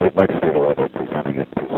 they might feel that they're presenting it to